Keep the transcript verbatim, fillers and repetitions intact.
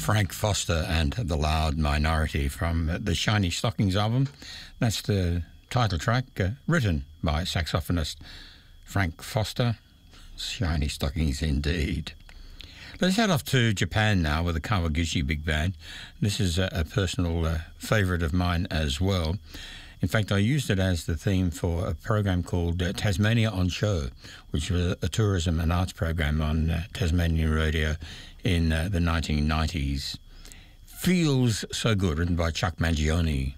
Frank Foster and the Loud Minority from the Shiny Stockings album. That's the title track, uh, written by saxophonist Frank Foster. Shiny Stockings indeed. Let's head off to Japan now with the Kawaguchi Big Band. This is a, a personal uh, favourite of mine as well. In fact, I used it as the theme for a program called uh, Tasmania on Show, which was a tourism and arts program on uh, Tasmanian radio in uh, the nineteen nineties. Feels So Good, written by Chuck Mangione.